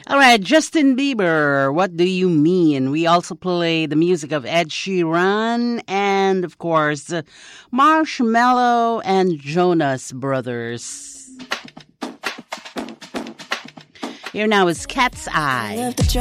All right, Justin Bieber, What Do You Mean? We also play the music of Ed Sheeran and, of course, Marshmello and Jonas Brothers. Here now is Cat's Eye.